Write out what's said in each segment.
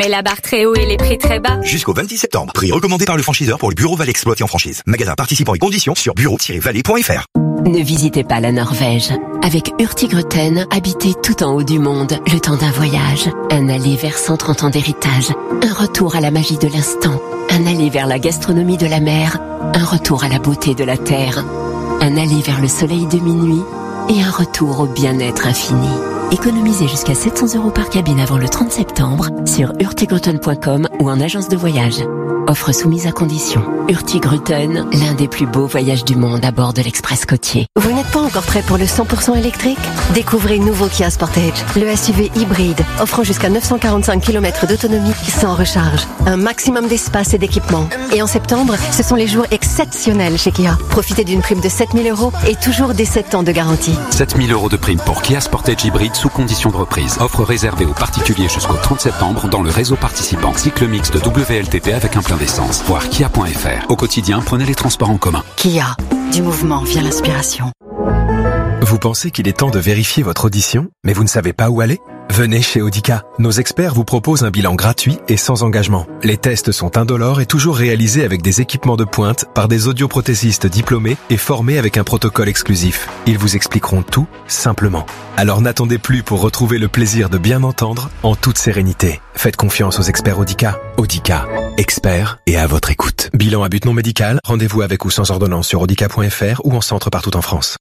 Et la barre très haut et les prix très bas. Jusqu'au 26 septembre. Prix recommandé par le franchiseur pour le bureau Valais exploité en franchise. Magasin participant et conditions sur bureau-valais.fr. Ne visitez pas la Norvège. Avec Hurtigruten, habitez tout en haut du monde, le temps d'un voyage. Un aller vers 130 ans d'héritage. Un retour à la magie de l'instant. Un aller vers la gastronomie de la mer. Un retour à la beauté de la terre. Un aller vers le soleil de minuit. Et un retour au bien-être infini. Économisez jusqu'à 700 € par cabine avant le 30 septembre sur hurtigruten.com ou en agence de voyage. Offre soumise à condition. Hurtigruten, l'un des plus beaux voyages du monde à bord de l'Express côtier. Vous n'êtes pas encore prêt pour le 100% électrique ? Découvrez nouveau Kia Sportage, le SUV hybride, offrant jusqu'à 945 km d'autonomie sans recharge. Un maximum d'espace et d'équipement. Et en septembre, ce sont les jours exceptionnels chez Kia. Profitez d'une prime de 7 000 € et toujours des 7 ans de garantie. 7 000 € de prime pour Kia Sportage hybride sous condition de reprise. Offre réservée aux particuliers jusqu'au 30 septembre dans le réseau participant. Cycle mix de WLTP avec un plein d'essence. Voir kia.fr. Au quotidien, prenez les transports en commun. Kia, du mouvement vient l'inspiration. Vous pensez qu'il est temps de vérifier votre audition, mais vous ne savez pas où aller ? Venez chez Audica. Nos experts vous proposent un bilan gratuit et sans engagement. Les tests sont indolores et toujours réalisés avec des équipements de pointe par des audioprothésistes diplômés et formés avec un protocole exclusif. Ils vous expliqueront tout simplement. Alors n'attendez plus pour retrouver le plaisir de bien entendre en toute sérénité. Faites confiance aux experts Audica. Audica, experts et à votre écoute. Bilan à but non médical, rendez-vous avec ou sans ordonnance sur audica.fr ou en centre partout en France.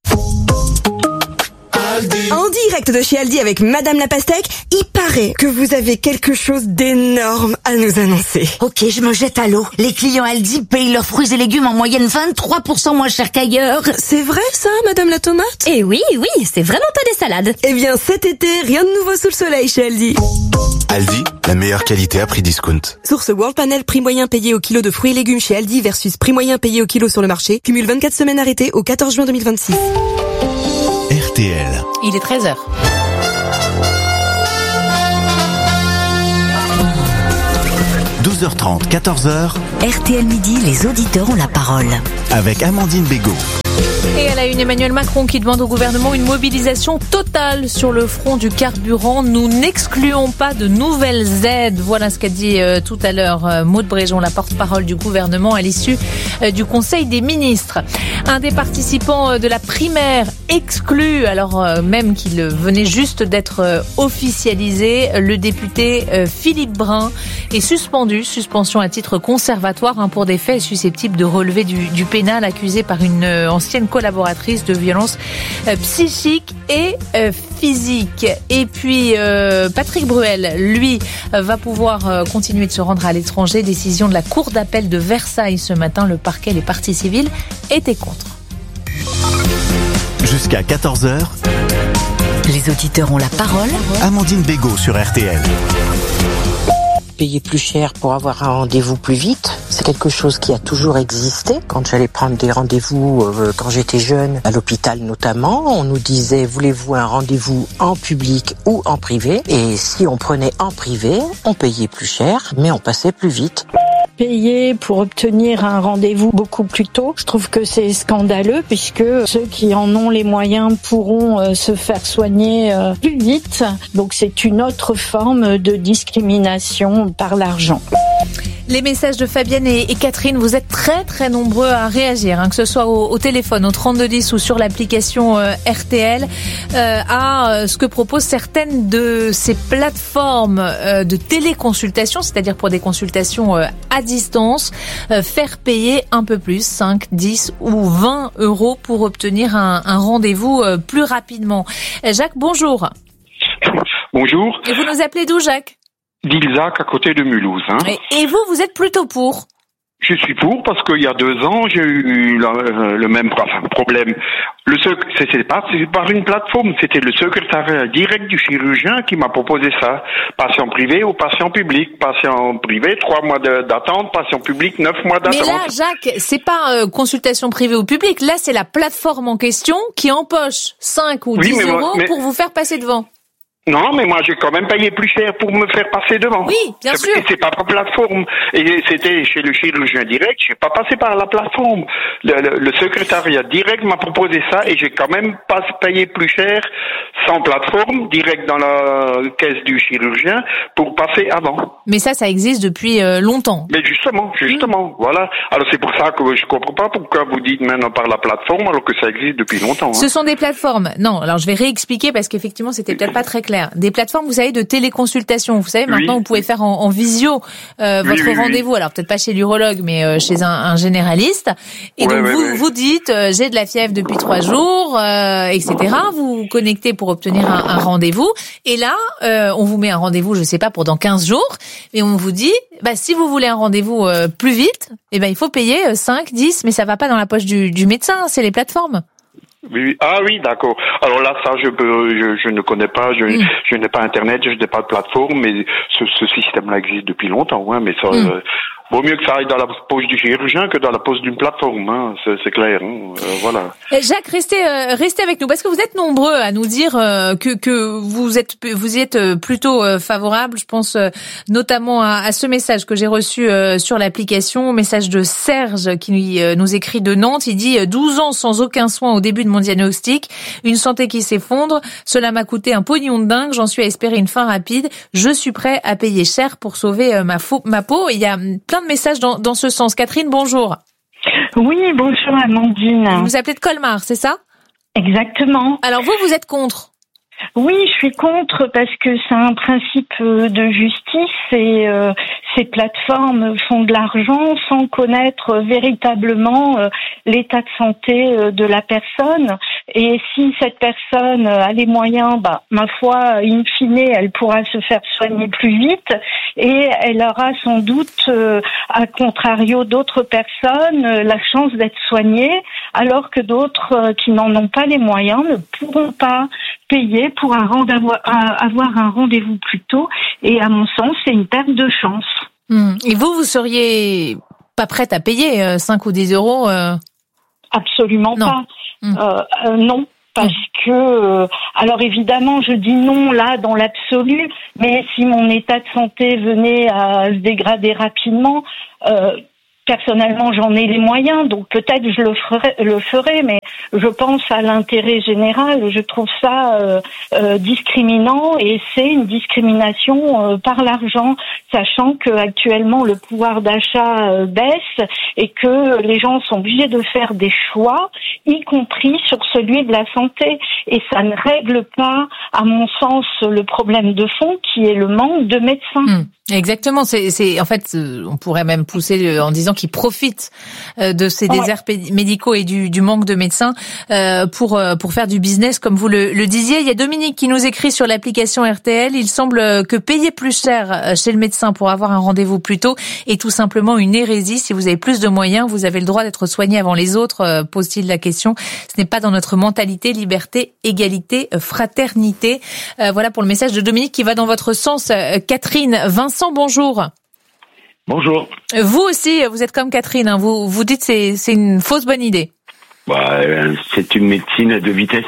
En direct de chez Aldi avec Madame la Pastèque, il paraît que vous avez quelque chose d'énorme à nous annoncer. Ok, je me jette à l'eau. Les clients Aldi payent leurs fruits et légumes en moyenne 23% moins cher qu'ailleurs. C'est vrai ça, Madame la Tomate ? Et oui, c'est vraiment pas des salades. Eh bien cet été, rien de nouveau sous le soleil chez Aldi. Aldi, la meilleure qualité à prix discount. Source World Panel, prix moyen payé au kilo de fruits et légumes chez Aldi versus prix moyen payé au kilo sur le marché. Cumule 24 semaines arrêtées au 14 juin 2026. RTL. Il est 13h. – 12h30, 14h. RTL Midi, les auditeurs ont la parole. Avec Amandine Bégaud. Et à la une, Emmanuel Macron qui demande au gouvernement une mobilisation totale sur le front du carburant. Nous n'excluons pas de nouvelles aides. Voilà ce qu'a dit tout à l'heure Maud Bréjon, la porte-parole du gouvernement à l'issue du Conseil des ministres. Un des participants de la primaire exclu, alors même qu'il venait juste d'être officialisé, le député Philippe Brun est suspendu. Suspension à titre conservatoire pour des faits susceptibles de relever du pénal, accusé par une ancienne collaboratrice de violences psychiques et physiques. Et puis Patrick Bruel, lui, va pouvoir continuer de se rendre à l'étranger. Décision de la Cour d'appel de Versailles ce matin. Le parquet, les parties civiles étaient contre. Jusqu'à 14h. Les auditeurs ont la parole. Amandine Bégaud sur RTL. Payer plus cher pour avoir un rendez-vous plus vite, c'est quelque chose qui a toujours existé. Quand j'allais prendre des rendez-vous, quand j'étais jeune, à l'hôpital notamment, on nous disait, voulez-vous un rendez-vous en public ou en privé ? Et si on prenait en privé, on payait plus cher, mais on passait plus vite. Payer pour obtenir un rendez-vous beaucoup plus tôt, je trouve que c'est scandaleux puisque ceux qui en ont les moyens pourront se faire soigner plus vite. Donc c'est une autre forme de discrimination par l'argent. Les messages de Fabienne et Catherine, vous êtes très très nombreux à réagir, que ce soit au téléphone, au 3210 ou sur l'application RTL, à ce que proposent certaines de ces plateformes de téléconsultation, c'est-à-dire pour des consultations à distance, faire payer un peu plus, 5, 10 ou 20 € pour obtenir un rendez-vous plus rapidement. Jacques, bonjour. Bonjour. Et vous nous appelez d'où, Jacques ? d'Ilzac à côté de Mulhouse. Et vous êtes plutôt pour ? Je suis pour parce qu'il y a 2 ans, j'ai eu le même problème. C'est par une plateforme, c'était le secrétariat direct du chirurgien qui m'a proposé ça. Patient privé ou patient public. Patient privé, 3 mois d'attente. Patient public, 9 mois d'attente. Mais là, Jacques, c'est pas consultation privée ou publique. Là, c'est la plateforme en question qui empoche 5 ou 10 € pour vous faire passer devant. Non, mais moi j'ai quand même payé plus cher pour me faire passer devant. Oui, bien sûr. C'est pas par plateforme. Et c'était chez le chirurgien direct, j'ai pas passé par la plateforme. Le secrétariat direct m'a proposé ça et j'ai quand même pas payé plus cher sans plateforme, direct dans la caisse du chirurgien pour passer avant. Mais ça existe depuis longtemps. Mais justement, voilà. Alors c'est pour ça que je comprends pas pourquoi vous dites maintenant par la plateforme alors que ça existe depuis longtemps. Ce sont des plateformes. Non, alors je vais réexpliquer parce qu'effectivement c'était peut-être pas très clair. Des plateformes, vous savez, de téléconsultation. Vous savez, maintenant vous pouvez faire en visio votre rendez-vous. Alors peut-être pas chez l'urologue, mais chez un généraliste. Et donc vous dites, j'ai de la fièvre depuis 3 jours, etc. Vous vous connectez pour obtenir un rendez-vous. Et là, on vous met un rendez-vous, je sais pas, pour dans 15 jours. Et on vous dit, si vous voulez un rendez-vous plus vite, il faut payer 5, 10, mais ça va pas dans la poche du médecin, c'est les plateformes. Oui. Ah oui, d'accord. Alors là, ça, je ne connais pas, je n'ai pas Internet, je n'ai pas de plateforme, mais ce système-là existe depuis longtemps, mais ça, vaut mieux que ça aille dans la poche du chirurgien que dans la poche d'une plateforme, c'est clair, voilà. Jacques, restez avec nous, parce que vous êtes nombreux à nous dire que vous y êtes plutôt favorable. Je pense notamment à ce message que j'ai reçu sur l'application, message de Serge qui nous écrit de Nantes. Il dit 12 ans sans aucun soin au début de mon diagnostic, une santé qui s'effondre, cela m'a coûté un pognon de dingue, j'en suis à espérer une fin rapide, je suis prêt à payer cher pour sauver ma peau. Il y a plein de messages dans ce sens. Catherine, bonjour. Oui, bonjour Amandine. Vous vous appelez de Colmar, c'est ça? Exactement. Alors vous êtes contre? Oui, je suis contre parce que c'est un principe de justice et ces plateformes font de l'argent sans connaître véritablement l'état de santé de la personne. Et si cette personne a les moyens, ma foi, in fine, elle pourra se faire soigner plus vite et elle aura sans doute, à contrario d'autres personnes, la chance d'être soignée, alors que d'autres qui n'en ont pas les moyens ne pourront pas payer pour avoir un rendez-vous plus tôt. Et à mon sens, c'est une perte de chance. Et vous seriez pas prête à payer 5 ou 10 euros Absolument pas. Non. Parce que, alors évidemment, je dis non là dans l'absolu, mais si mon état de santé venait à se dégrader rapidement, personnellement, j'en ai les moyens, donc peut-être je le ferai, mais je pense à l'intérêt général. Je trouve ça discriminant et c'est une discrimination par l'argent, sachant que actuellement le pouvoir d'achat baisse et que les gens sont obligés de faire des choix, y compris sur celui de la santé. Et ça ne règle pas, à mon sens, le problème de fond qui est le manque de médecins. Exactement. C'est en fait, on pourrait même pousser en disant qu'ils profitent de ces déserts médicaux et du manque de médecins pour faire du business, comme vous le disiez. Il y a Dominique qui nous écrit sur l'application RTL. Il semble que payer plus cher chez le médecin pour avoir un rendez-vous plus tôt est tout simplement une hérésie. Si vous avez plus de moyens, vous avez le droit d'être soigné avant les autres, pose-t-il la question. Ce n'est pas dans notre mentalité. Liberté, égalité, fraternité. Voilà pour le message de Dominique qui va dans votre sens. Catherine, Vincent, bonjour. Bonjour. Vous aussi, vous êtes comme Catherine, vous dites que c'est une fausse bonne idée. C'est une médecine à 2 vitesses.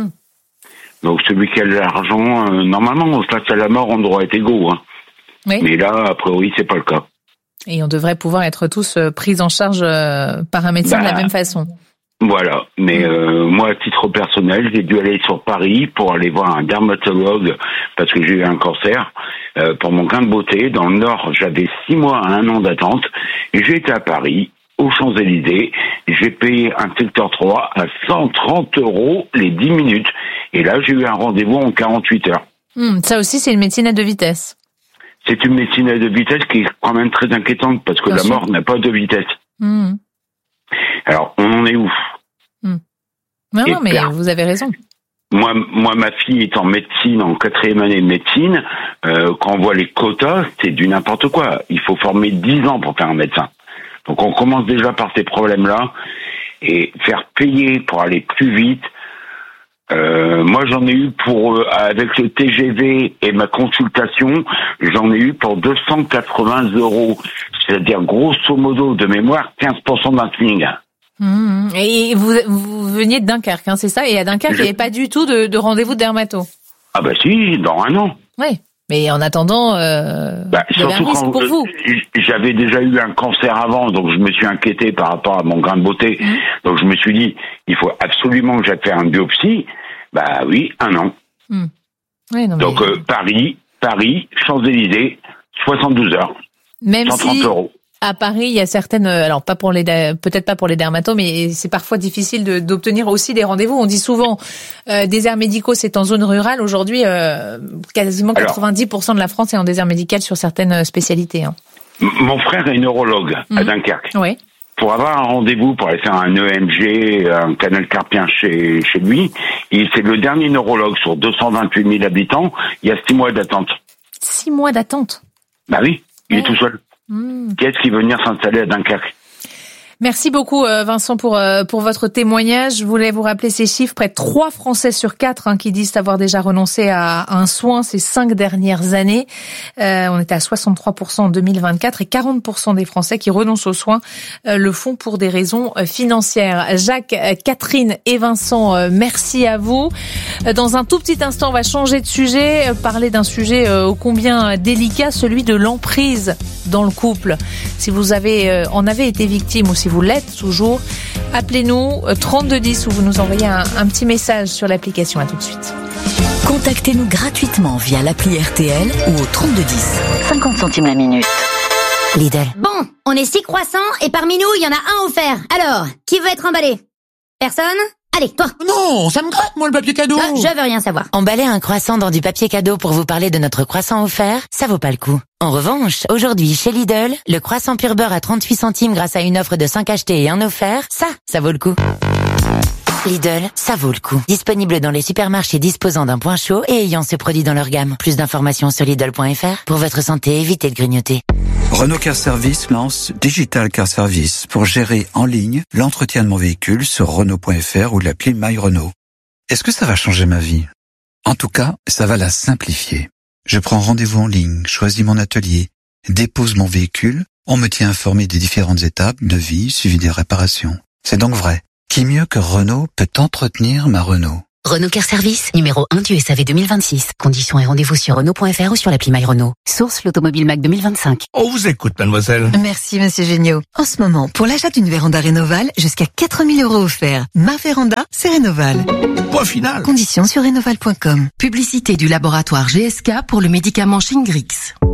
Donc celui qui a de l'argent, normalement, face à la mort, on doit être égaux. Oui. Mais là, a priori, c'est pas le cas. Et on devrait pouvoir être tous pris en charge par un médecin de la même façon. Voilà, mais moi, à titre personnel, j'ai dû aller sur Paris pour aller voir un dermatologue parce que j'ai eu un cancer pour mon gain de beauté. Dans le Nord, j'avais 6 mois à 1 an d'attente. Et j'ai été à Paris, aux Champs-Élysées. J'ai payé un secteur 3 à 130 € les 10 minutes. Et là, j'ai eu un rendez-vous en 48 heures. Ça aussi, c'est une médecine à 2 vitesses. C'est une médecine à 2 vitesses qui est quand même très inquiétante parce que la mort n'a pas 2 vitesses. Alors, on en est où? Non, mais vous avez raison. Moi, ma fille est en médecine, en 4e année de médecine. Quand on voit les quotas, c'est du n'importe quoi. Il faut former 10 ans pour faire un médecin. Donc, on commence déjà par ces problèmes-là. Et faire payer pour aller plus vite. Moi, j'en ai eu avec le TGV et ma consultation, j'en ai eu pour 280 €. C'est-à-dire, grosso modo, de mémoire, 15% d'un SMIC. Et vous veniez de Dunkerque, c'est ça? Et à Dunkerque, il n'y avait pas du tout de rendez-vous de dermato. Ah bah si, dans 1 an. Oui. Mais en attendant, vous avez un risque pour vous. J'avais déjà eu un cancer avant, donc je me suis inquiété par rapport à mon grain de beauté. Donc je me suis dit, il faut absolument que j'aille faire une biopsie. Bah oui, 1 an. Oui, non, donc Paris, Champs-Élysées, 72 heures. Même 130 euros. À Paris, il y a certaines, alors peut-être pas pour les dermatos, mais c'est parfois difficile d'obtenir aussi des rendez-vous. On dit souvent, déserts médicaux, c'est en zone rurale. Aujourd'hui, quasiment 90% de la France est en désert médical sur certaines spécialités. Hein. Mon frère est neurologue à Dunkerque. Oui. Pour avoir un rendez-vous, pour aller faire un EMG, un canal carpien chez lui, c'est le dernier neurologue sur 228 000 habitants. Il y a 6 mois d'attente. 6 mois d'attente? Bah oui, il est tout seul. Qui est-ce qui veut venir s'installer à Dunkerque? Merci beaucoup Vincent pour votre témoignage. Je voulais vous rappeler ces chiffres. Près de 3 Français sur 4 qui disent avoir déjà renoncé à un soin ces 5 dernières années. On était à 63% en 2024 et 40% des Français qui renoncent aux soins le font pour des raisons financières. Jacques, Catherine et Vincent, merci à vous. Dans un tout petit instant, on va changer de sujet, parler d'un sujet ô combien délicat, celui de l'emprise dans le couple. Si vous en avez été victime ou si vous l'êtes toujours, appelez-nous 3210 ou vous nous envoyez un petit message sur l'application. À tout de suite. Contactez-nous gratuitement via l'appli RTL ou au 3210. 50 centimes la minute. Lidl. Bon, on est 6 croissants et parmi nous, il y en a un offert. Alors, qui veut être emballé? Personne? Allez, toi. Non, ça me gratte, moi, le papier cadeau. Je veux rien savoir. Emballer un croissant dans du papier cadeau pour vous parler de notre croissant offert, ça vaut pas le coup. En revanche, aujourd'hui, chez Lidl, le croissant pur beurre à 38 centimes grâce à une offre de 5 achetés et 1 offert, ça vaut le coup. Lidl, ça vaut le coup. Disponible dans les supermarchés disposant d'un point chaud et ayant ce produit dans leur gamme. Plus d'informations sur Lidl.fr. Pour votre santé, évitez de grignoter. Renault Car Service lance Digital Car Service pour gérer en ligne l'entretien de mon véhicule sur Renault.fr ou l'appli My Renault. Est-ce que ça va changer ma vie? En tout cas, ça va la simplifier. Je prends rendez-vous en ligne, choisis mon atelier, dépose mon véhicule, on me tient informé des différentes étapes, devis, suivi des réparations. C'est donc vrai. Qui mieux que Renault peut entretenir ma Renault? Renault Car Service, numéro 1 du SAV 2026. Conditions et rendez-vous sur Renault.fr ou sur l'appli My Renault. Source l'Automobile Mac 2025. On vous écoute, mademoiselle. Merci, monsieur Géniaud. En ce moment, pour l'achat d'une véranda Rénoval, jusqu'à 4 000 € offerts. Ma véranda, c'est Rénoval. Point final. Conditions sur Rénoval.com. Publicité du laboratoire GSK pour le médicament Shingrix.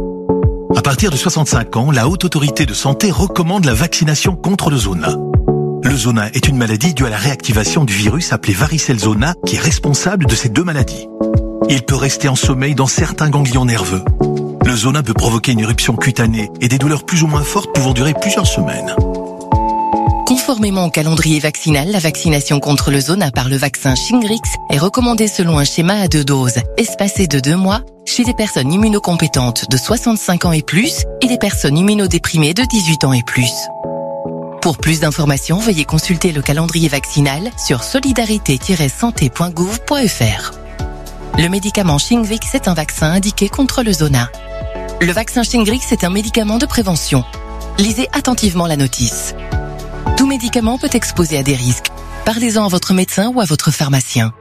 À partir de 65 ans, la Haute Autorité de Santé recommande la vaccination contre le zona. Le zona est une maladie due à la réactivation du virus appelé varicelle zona qui est responsable de ces 2 maladies. Il peut rester en sommeil dans certains ganglions nerveux. Le zona peut provoquer une éruption cutanée et des douleurs plus ou moins fortes pouvant durer plusieurs semaines. Conformément au calendrier vaccinal, la vaccination contre le zona par le vaccin Shingrix est recommandée selon un schéma à 2 doses, espacé de 2 mois, chez les personnes immunocompétentes de 65 ans et plus et les personnes immunodéprimées de 18 ans et plus. Pour plus d'informations, veuillez consulter le calendrier vaccinal sur solidarité-santé.gouv.fr. Le médicament Shingrix est un vaccin indiqué contre le zona. Le vaccin Shingrix est un médicament de prévention. Lisez attentivement la notice. Tout médicament peut exposer à des risques. Parlez-en à votre médecin ou à votre pharmacien.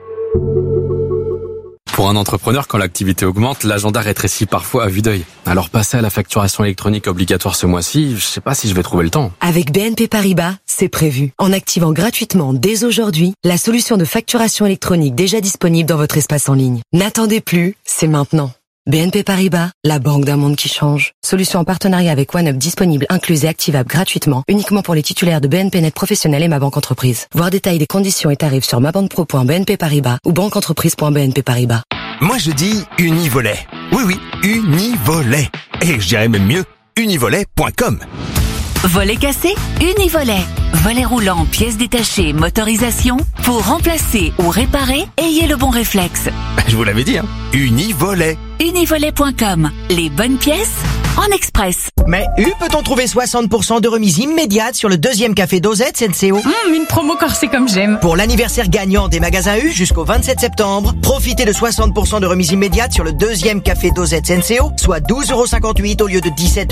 Pour un entrepreneur, quand l'activité augmente, l'agenda rétrécit parfois à vue d'œil. Alors passer à la facturation électronique obligatoire ce mois-ci, je sais pas si je vais trouver le temps. Avec BNP Paribas, c'est prévu. En activant gratuitement dès aujourd'hui la solution de facturation électronique déjà disponible dans votre espace en ligne. N'attendez plus, c'est maintenant. BNP Paribas, la banque d'un monde qui change. Solution en partenariat avec OneUp disponible, incluse et activable gratuitement, uniquement pour les titulaires de BNP Net Professionnel et Ma Banque Entreprise. Voir détails des conditions et tarifs sur mabanquepro.bnp Paribas ou banqueentreprise.bnp Paribas. Moi je dis Univolet. Oui, Univolet. Et je dirais même mieux, univolet.com. Volet cassé, Univolet. Volet roulant, pièces détachées, motorisation. Pour remplacer ou réparer, ayez le bon réflexe. Je vous l'avais dit, hein. Univolet. Univolet.com. Les bonnes pièces en express. Mais peut-on trouver 60% de remise immédiate sur le 2e café Dosette Senseo? Une promo corsée comme j'aime. Pour l'anniversaire gagnant des magasins U jusqu'au 27 septembre, profitez de 60% de remise immédiate sur le 2e café Dosette Senseo, soit 12,58 € au lieu de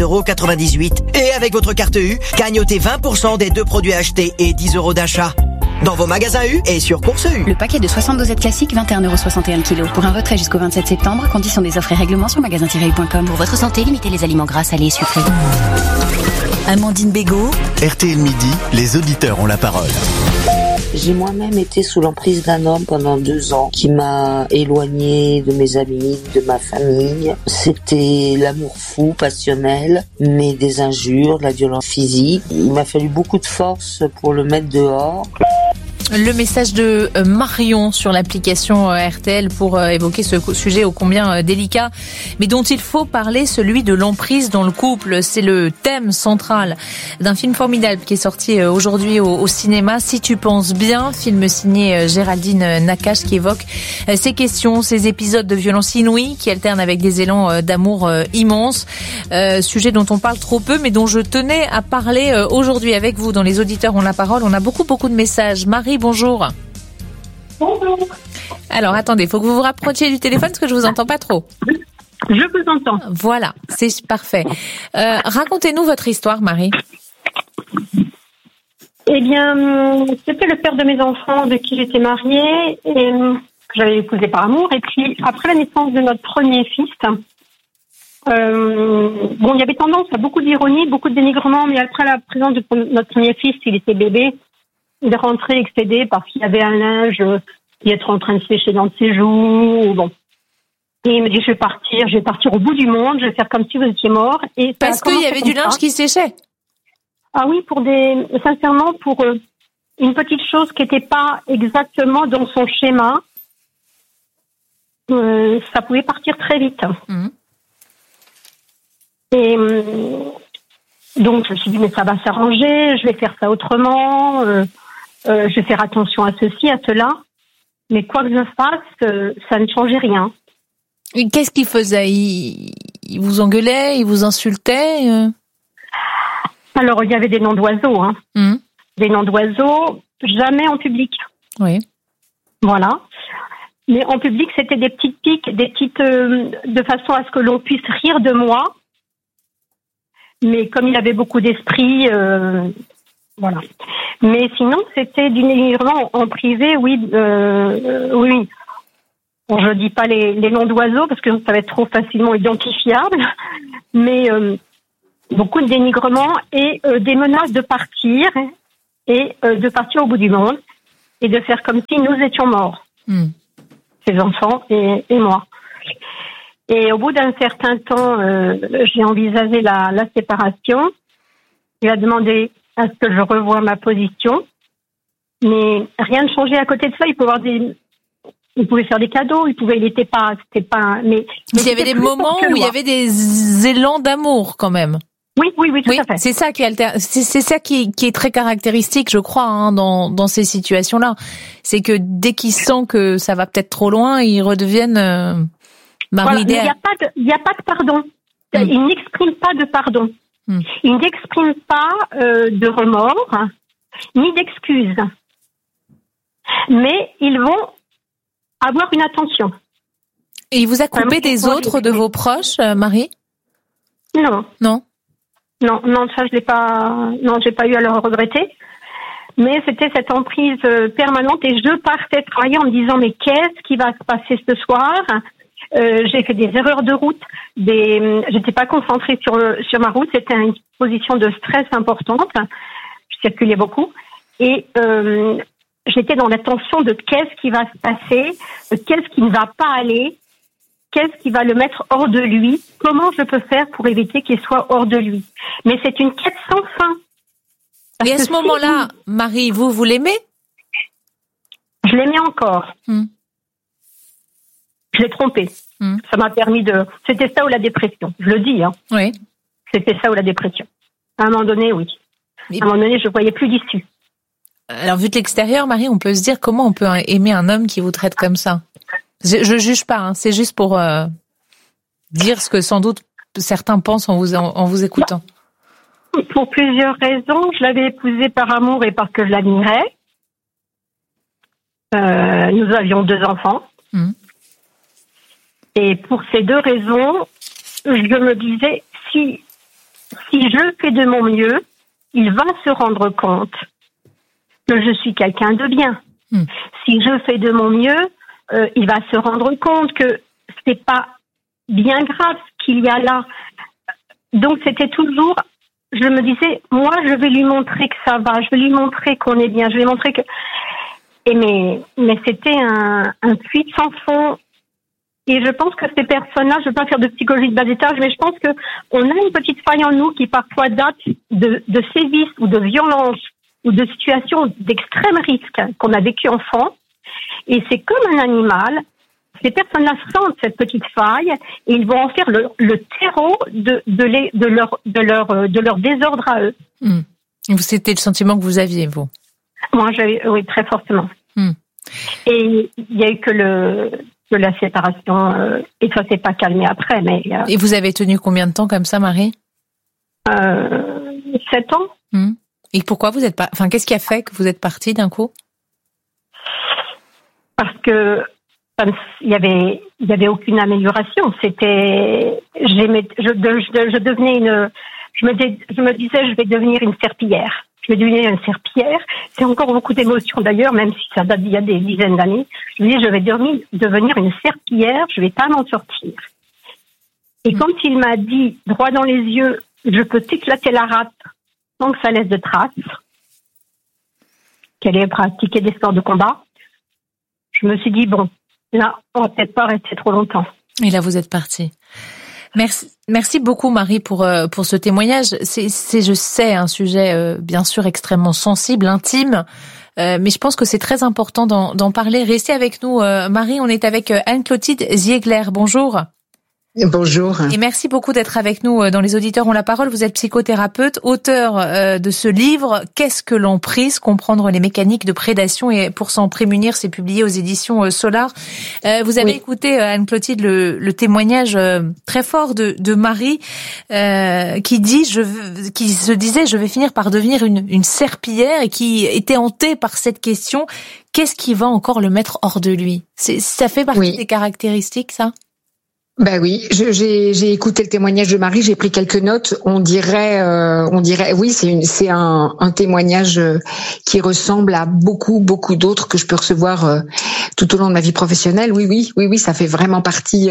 17,98 €. Et avec votre carte U, gagnotez 20% des 2 produits achetés et 10 € d'achat. dans vos magasins U et sur Course U. Le paquet de 60 dosettes classiques, 21,61€ le kilo. Pour un retrait jusqu'au 27 septembre, conditions des offres et règlements sur magasin-u.com. Pour votre santé, limitez les aliments gras, salés et sucrés. Amandine Bégaud, RTL Midi, les auditeurs ont la parole. J'ai moi-même été sous l'emprise d'un homme pendant 2 ans qui m'a éloignée de mes amis, de ma famille. C'était l'amour fou, passionnel, mais des injures, de la violence physique. Il m'a fallu beaucoup de force pour le mettre dehors. Le message de Marion sur l'application RTL pour évoquer ce sujet ô combien délicat, mais dont il faut parler, celui de l'emprise dans le couple. C'est le thème central d'un film formidable qui est sorti aujourd'hui au cinéma, Si tu penses bien, film signé Géraldine Nakache qui évoque ces questions, ces épisodes de violence inouïe qui alternent avec des élans d'amour immenses. Sujet dont on parle trop peu, mais dont je tenais à parler aujourd'hui avec vous. Dans Les auditeurs ont la parole, on a beaucoup de messages. Marie, bonjour. Bonjour. Alors, attendez, il faut que vous vous rapprochiez du téléphone parce que je vous entends pas trop. Je vous entends. Voilà, c'est parfait. Racontez-nous votre histoire, Marie. Eh bien, c'était le père de mes enfants avec qui j'étais mariée et que j'avais épousé par amour. Et puis, après la naissance de notre premier fils, il y avait tendance à beaucoup d'ironie, beaucoup de dénigrement, mais après la présence de notre premier fils, il était bébé. Il est rentré excédé parce qu'il avait un linge qui est en train de sécher dans ses joues. Bon. Et il me dit, je vais partir au bout du monde, je vais faire comme si vous étiez mort. Et parce qu'il y avait du linge qui séchait. Ah oui, sincèrement, pour une petite chose qui n'était pas exactement dans son schéma, ça pouvait partir très vite. Mmh. Et donc, je me suis dit, mais ça va s'arranger, je vais faire ça autrement, je vais faire attention à ceci, à cela. Mais quoi que je fasse, ça ne changeait rien. Et qu'est-ce qu'il faisait ? Il vous engueulait, il vous insultait Alors, il y avait des noms d'oiseaux. Hein. Mmh. Des noms d'oiseaux, jamais en public. Oui. Voilà. Mais en public, c'était des petites piques, de façon à ce que l'on puisse rire de moi. Mais comme il avait beaucoup d'esprit, voilà. Mais sinon, c'était du dénigrement en privé, oui. Oui. Bon, je dis pas les noms d'oiseaux parce que ça va être trop facilement identifiable. Mais beaucoup de dénigrement et des menaces de partir et de partir au bout du monde et de faire comme si nous étions morts, ses enfants et moi. Et au bout d'un certain temps, j'ai envisagé la séparation. Il a demandé à ce que je revoie ma position. Mais rien ne changeait à côté de ça. Il pouvait faire des cadeaux. C'était pas, mais il y avait des moments où il y avait des élans d'amour quand même. Oui, tout à fait. C'est ça c'est ça qui est très caractéristique, je crois, hein, dans ces situations-là. C'est que dès qu'ils sentent que ça va peut-être trop loin, ils redeviennent voilà, il n'y a pas de pardon. Il n'exprime pas de pardon. Il n'exprime pas de remords, ni d'excuses. Mais ils vont avoir une attention. Et il vous a coupé des autres de vos proches, Marie ? Non. Non, ça je l'ai pas. Non, j'ai pas eu à le regretter. Mais c'était cette emprise permanente et je partais travailler en me disant mais qu'est-ce qui va se passer ce soir ? J'ai fait des erreurs de route, j'étais pas concentrée sur ma route, c'était une position de stress importante, je circulais beaucoup et j'étais dans la tension de qu'est-ce qui va se passer, qu'est-ce qui ne va pas aller, qu'est-ce qui va le mettre hors de lui, comment je peux faire pour éviter qu'il soit hors de lui. Mais c'est une quête sans fin. Et à ce moment-là, Marie, vous l'aimez ? Je l'aimais encore. Je l'ai trompé. Ça m'a permis C'était ça ou la dépression. Je le dis, hein. Oui. C'était ça ou la dépression. À un moment donné, oui. À un moment donné, je voyais plus d'issue. Alors, vu de l'extérieur, Marie, on peut se dire comment on peut aimer un homme qui vous traite comme ça. Je juge pas, hein. C'est juste pour dire ce que sans doute certains pensent en vous écoutant. Pour plusieurs raisons. Je l'avais épousé par amour et parce que je l'admirais. Nous avions 2 enfants. Et pour ces 2 raisons, je me disais, si je fais de mon mieux, il va se rendre compte que je suis quelqu'un de bien. Si je fais de mon mieux, il va se rendre compte que c'est pas bien grave ce qu'il y a là. Donc c'était toujours, je me disais, moi je vais lui montrer que ça va, je vais lui montrer qu'on est bien, je vais lui montrer que... mais c'était un puits sans fond. Et je pense que ces personnes-là, je ne veux pas faire de psychologie de bas étage, mais je pense que on a une petite faille en nous qui parfois date de sévices ou de violences ou de situations d'extrême risque qu'on a vécu enfant. Et c'est comme un animal. Ces personnes-là sentent cette petite faille et ils vont en faire le terreau de leur désordre à eux. C'était le sentiment que vous aviez, vous? Moi, oui, très fortement. Et il y a eu que la séparation, et ça s'est pas calmé après. Mais et vous avez tenu combien de temps comme ça, Marie? 7 ans. Et pourquoi vous êtes pas... Enfin, qu'est-ce qui a fait que vous êtes partie d'un coup? Parce que il y avait aucune amélioration. C'était, je devenais je me disais, je vais devenir une serpillière. Je vais devenir une serpillière. C'est encore beaucoup d'émotions d'ailleurs, même si ça date d'il y a des dizaines d'années. Je me dis, je vais devenir une serpillière, je vais pas m'en sortir. Et quand il m'a dit, droit dans les yeux, je peux t'éclater la rate sans que ça laisse de traces, qu'elle ait pratiqué des sports de combat, je me suis dit, bon, là, on va peut-être pas rester trop longtemps. Et là, vous êtes partie. Merci beaucoup, Marie, pour ce témoignage. C'est, je sais, un sujet, bien sûr, extrêmement sensible, intime, mais je pense que c'est très important d'en parler. Restez avec nous, Marie. On est avec Anne-Clotilde Ziegler. Bonjour. Bonjour. Et merci beaucoup d'être avec nous dans Les Auditeurs ont la parole. Vous êtes psychothérapeute, auteur de ce livre « Qu'est-ce que l'emprise ? Comprendre les mécaniques de prédation et pour s'en prémunir », c'est publié aux éditions Solar. Vous avez écouté, Anne-Clotilde, le témoignage très fort de Marie qui se disait « Je vais finir par devenir une serpillière » et qui était hantée par cette question « Qu'est-ce qui va encore le mettre hors de lui ?» Ça fait partie des caractéristiques, ça ? Ben oui, j'ai écouté le témoignage de Marie, j'ai pris quelques notes. On dirait, oui, c'est un témoignage qui ressemble à beaucoup d'autres que je peux recevoir tout au long de ma vie professionnelle. Oui, ça fait vraiment partie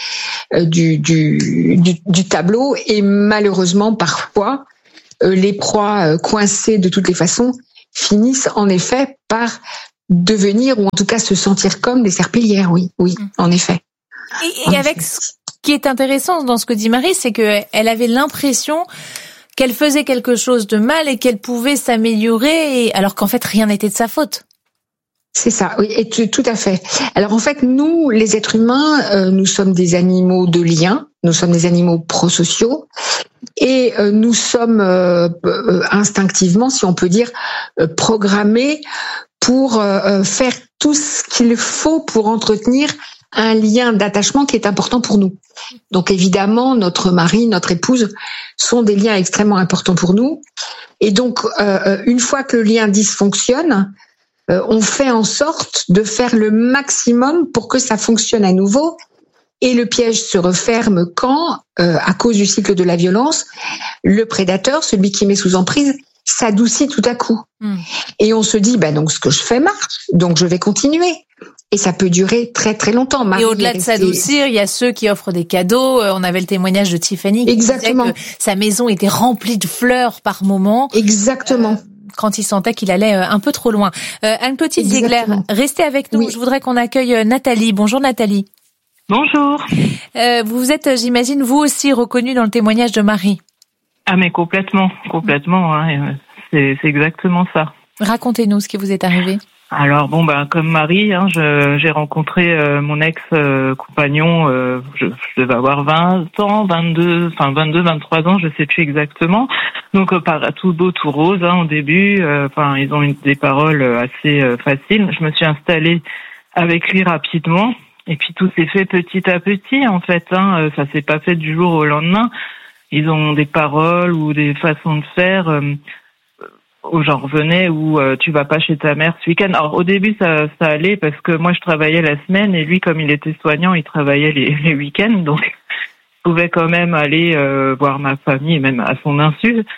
du tableau. Et malheureusement, parfois, les proies coincées de toutes les façons finissent en effet par devenir, ou en tout cas se sentir comme des serpillières. Oui, en effet. Et avec ce qui est intéressant dans ce que dit Marie, c'est qu'elle avait l'impression qu'elle faisait quelque chose de mal et qu'elle pouvait s'améliorer, alors qu'en fait rien n'était de sa faute. C'est ça, oui, et tout à fait. Alors en fait, nous, les êtres humains, nous sommes des animaux de lien, nous sommes des animaux prosociaux, et nous sommes instinctivement, si on peut dire, programmés pour faire tout ce qu'il faut pour entretenir un lien d'attachement qui est important pour nous. Donc évidemment, notre mari, notre épouse sont des liens extrêmement importants pour nous. Et donc, une fois que le lien dysfonctionne, on fait en sorte de faire le maximum pour que ça fonctionne à nouveau. Et le piège se referme quand, à cause du cycle de la violence, le prédateur, celui qui met sous emprise, s'adoucit tout à coup. Et on se dit, donc ce que je fais marche, donc je vais continuer. Et ça peut durer très très longtemps. Et au-delà de s'adoucir, il y a ceux qui offrent des cadeaux. On avait le témoignage de Tiffany qui disait que sa maison était remplie de fleurs par moment. Exactement. Quand il sentait qu'il allait un peu trop loin. Anne-Clotilde Ziegler, restez avec nous. Oui. Je voudrais qu'on accueille Nathalie. Bonjour Nathalie. Bonjour. Vous êtes, j'imagine, vous aussi reconnue dans le témoignage de Marie. Ah mais complètement. Hein, c'est exactement ça. Racontez-nous ce qui vous est arrivé. Alors comme Marie, hein, j'ai rencontré mon ex-compagnon, je devais avoir 23 ans, je sais plus exactement. Donc tout beau, tout rose hein, au début. Ils ont des paroles assez faciles. Je me suis installée avec lui rapidement, et puis tout s'est fait petit à petit en fait. Hein, ça s'est pas fait du jour au lendemain. Ils ont des paroles ou des façons de faire. Où j'en revenais, où tu vas pas chez ta mère ce week-end. Alors au début ça allait parce que moi je travaillais la semaine et lui comme il était soignant il travaillait les week-ends, donc je pouvais quand même aller voir ma famille, même à son insu.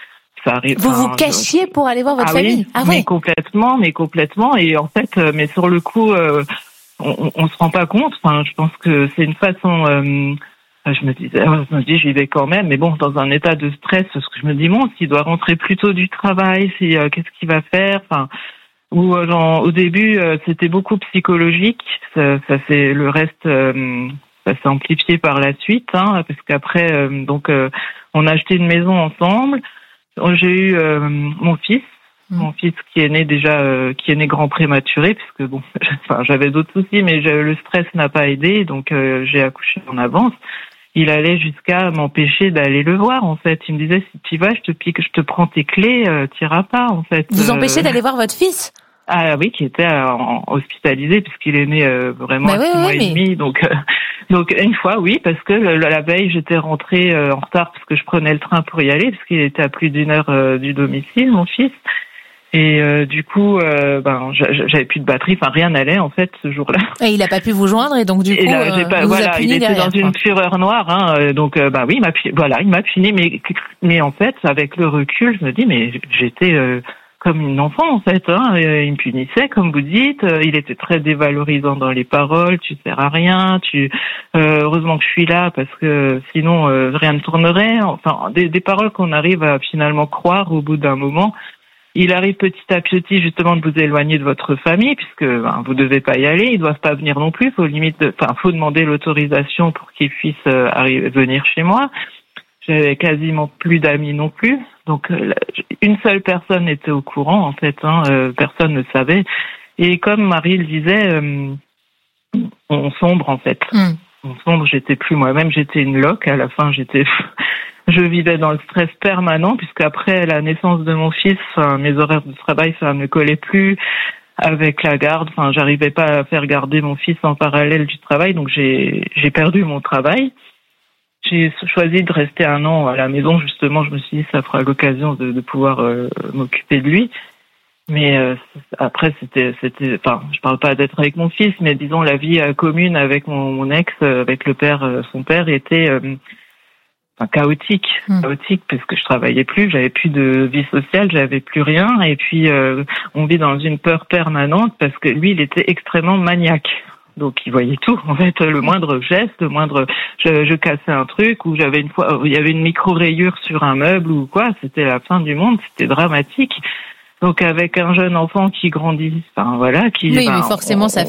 ça arrive. Vous vous cachiez pour aller voir votre famille? Oui, mais complètement. Et en fait, mais sur le coup, on se rend pas compte. Enfin, je pense que c'est une façon. Je me dis, j'y vais quand même. Mais bon, dans un état de stress, parce que je me dis, bon, s'il doit rentrer plus tôt du travail, qu'est-ce qu'il va faire? Enfin, ou au début, c'était beaucoup psychologique. Ça c'est le reste. Ça s'est amplifié par la suite, hein, parce qu'après, on a acheté une maison ensemble. J'ai eu mon fils qui est né grand prématuré, puisque bon, j'avais d'autres soucis, mais le stress n'a pas aidé, donc j'ai accouché en avance. Il allait jusqu'à m'empêcher d'aller le voir, en fait. Il me disait, si tu vas, je te prends tes clés, t'iras pas, en fait. Vous empêchez d'aller voir votre fils? Ah oui, qui était hospitalisé puisqu'il est né vraiment à 6 mois et demi. Donc une fois, oui, parce que la veille, j'étais rentrée en retard parce que je prenais le train pour y aller, parce qu'il était à plus d'1 heure du domicile, mon fils. Et du coup, j'avais plus de batterie, enfin rien n'allait en fait ce jour-là. Et il a pas pu vous joindre, et donc du coup, il était dans une fureur noire, hein. Donc oui, il m'a puni, mais en fait, avec le recul, je me dis, mais j'étais comme une enfant en fait, hein. Il me punissait, comme vous dites. Il était très dévalorisant dans les paroles. Tu sers à rien. Heureusement que je suis là parce que sinon rien ne tournerait. Enfin, des paroles qu'on arrive à finalement croire au bout d'un moment. Il arrive petit à petit justement de vous éloigner de votre famille puisque vous devez pas y aller. Ils doivent pas venir non plus. Faut demander l'autorisation pour qu'ils puissent venir chez moi. J'avais quasiment plus d'amis non plus. Donc, une seule personne était au courant, en fait, hein, personne ne savait. Et comme Marie le disait, on sombre, en fait. On sombre, j'étais plus moi-même, j'étais une loque. À la fin, je vivais dans le stress permanent, puisqu'après la naissance de mon fils, mes horaires de travail, ça ne collait plus avec la garde. Enfin, j'arrivais pas à faire garder mon fils en parallèle du travail, donc j'ai perdu mon travail. J'ai choisi de rester 1 an à la maison, justement, je me suis dit ça fera l'occasion de pouvoir m'occuper de lui. Mais après je parle pas d'être avec mon fils, mais disons la vie commune avec mon ex, avec le père, son père était chaotique parce que je travaillais plus, j'avais plus de vie sociale, j'avais plus rien, et puis on vit dans une peur permanente parce que lui il était extrêmement maniaque. Donc il voyait tout, en fait, le moindre geste, je cassais un truc, ou j'avais une fois, il y avait une micro-rayure sur un meuble ou quoi, c'était la fin du monde, c'était dramatique. Donc avec un jeune enfant qui grandit, mais forcément ça